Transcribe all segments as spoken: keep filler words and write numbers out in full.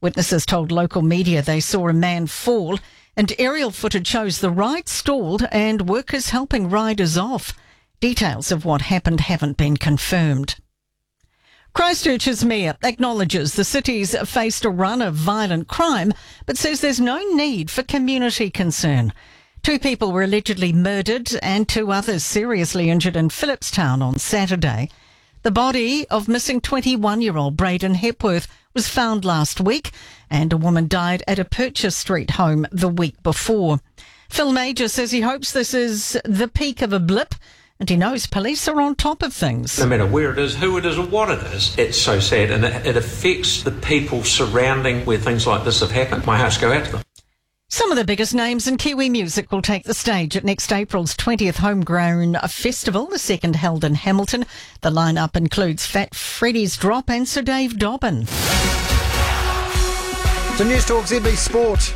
Witnesses told local media they saw a man fall, and aerial footage shows the ride stalled and workers helping riders off. Details of what happened haven't been confirmed. Christchurch's mayor acknowledges the city's faced a run of violent crime, but says there's no need for community concern. Two people were allegedly murdered and two others seriously injured in Phillipstown on Saturday. The body of missing twenty-one-year-old Braden Hepworth was found last week, and a woman died at a Purchase Street home the week before. Phil Major says he hopes this is the peak of a blip, and he knows police are on top of things. No matter where it is, who it is or what it is, it's so sad, and it, it affects the people surrounding where things like this have happened. My hearts go out to them. Some of the biggest names in Kiwi music will take the stage at next April's twentieth Homegrown Festival, the second held in Hamilton. The lineup includes Fat Freddy's Drop and Sir Dave Dobbin. So News Talk Z B Sport.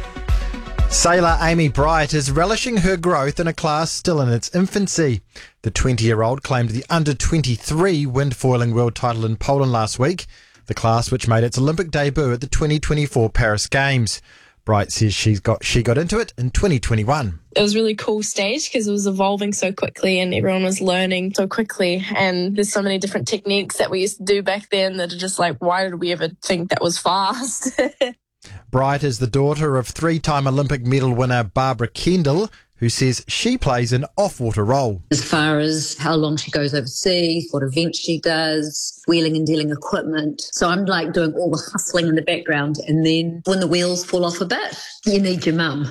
Sailor Amy Bright is relishing her growth in a class still in its infancy. The twenty-year-old claimed the under twenty-three windfoiling world title in Poland last week, the class which made its Olympic debut at the twenty twenty-four Paris Games. Bright says she's got she got into it in twenty twenty-one. It was a really cool stage because it was evolving so quickly and everyone was learning so quickly, and there's so many different techniques that we used to do back then that are just like, why did we ever think that was fast? Bright is the daughter of three-time Olympic medal winner Barbara Kendall, who says she plays an off-water role. As far as how long she goes overseas, what events she does, wheeling and dealing equipment. So I'm like doing all the hustling in the background, and then when the wheels fall off a bit, you need your mum.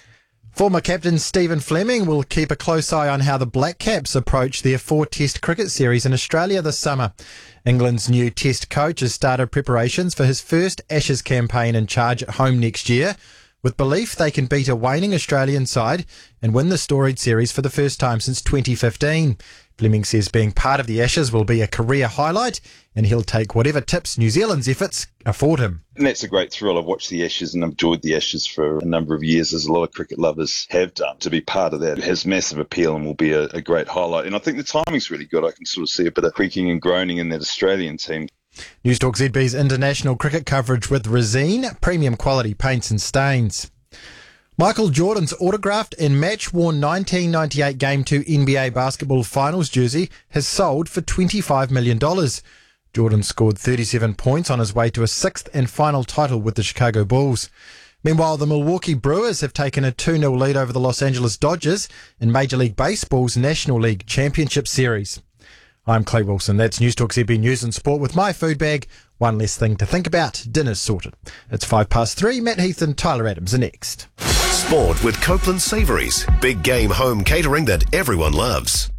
Former captain Stephen Fleming will keep a close eye on how the Black Caps approach their four-test cricket series in Australia this summer. England's new test coach has started preparations for his first Ashes campaign in charge at home next year, with belief they can beat a waning Australian side and win the storied series for the first time since twenty fifteen. Fleming says being part of the Ashes will be a career highlight, and he'll take whatever tips New Zealand's efforts afford him. And that's a great thrill. I've watched the Ashes and I've enjoyed the Ashes for a number of years, as a lot of cricket lovers have done. To be part of that has massive appeal and will be a, a great highlight. And I think the timing's really good. I can sort of see a bit of creaking and groaning in that Australian team. News Talk Z B's international cricket coverage with Resene, premium quality paints and stains. Michael Jordan's autographed and match-worn nineteen ninety-eight Game two N B A basketball finals jersey has sold for twenty-five million dollars. Jordan scored thirty-seven points on his way to a sixth and final title with the Chicago Bulls. Meanwhile, the Milwaukee Brewers have taken a two nil lead over the Los Angeles Dodgers in Major League Baseball's National League Championship Series. I'm Clay Wilson. That's News Talk Z B News and Sport with my food bag. One less thing to think about. Dinner's sorted. It's five past three. Matt Heath and Tyler Adams are next. Sport with Copeland Savouries. Big game home catering that everyone loves.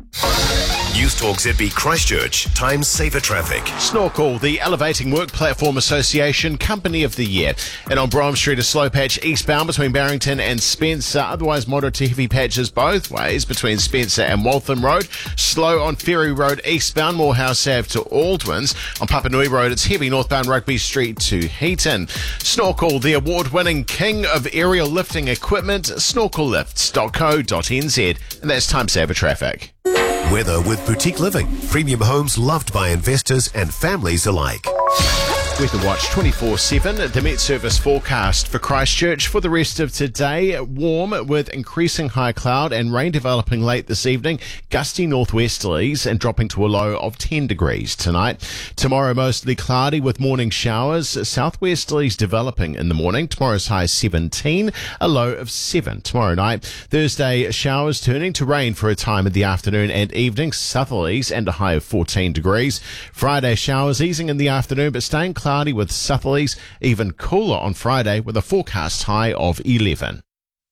News Talk Z B Christchurch. Time saver traffic. Snorkel, the Elevating Work Platform Association Company of the Year. And on Brome Street, a slow patch eastbound between Barrington and Spencer. Otherwise, moderate to heavy patches both ways between Spencer and Waltham Road. Slow on Ferry Road eastbound, Morehouse Ave to Aldwins. On Papanui Road, it's heavy northbound Rugby Street to Heaton. Snorkel, the award-winning king of aerial lifting equipment. snorkel lifts dot co dot n z. And that's time saver traffic. Weather with Boutique Living. Premium homes loved by investors and families alike. Weather Watch twenty-four seven, the Met Service forecast for Christchurch for the rest of today. Warm with increasing high cloud and rain developing late this evening. Gusty northwesterlies and dropping to a low of ten degrees tonight. Tomorrow mostly cloudy with morning showers. Southwesterlies developing in the morning. Tomorrow's high seventeen, a low of seven tomorrow night. Thursday showers turning to rain for a time in the afternoon and evening. Southerlies and a high of fourteen degrees. Friday showers easing in the afternoon but staying cloudy. Cloudy with southerlies, even cooler on Friday with a forecast high of eleven.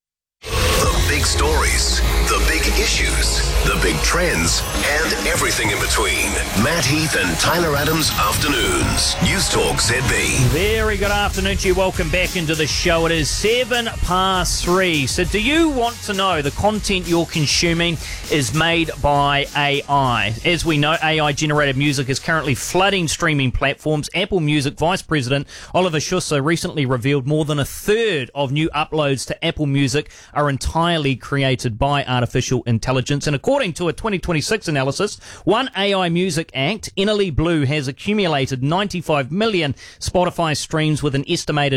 The big stories, the big issues, the big trends, and everything in between. Matt Heath and Tyler Adams Afternoons. News Talk Z B. Very good afternoon to you. Welcome back into the show. It is seven past three. So do you want to know the content you're consuming is made by A I? As we know, A I-generated music is currently flooding streaming platforms. Apple Music Vice President Oliver Schuster recently revealed more than a third of new uploads to Apple Music are entirely created by artificial intelligence. And according to a twenty twenty-six analysis, one A I music act, Innerly Blue, has accumulated ninety-five million Spotify streams with an estimated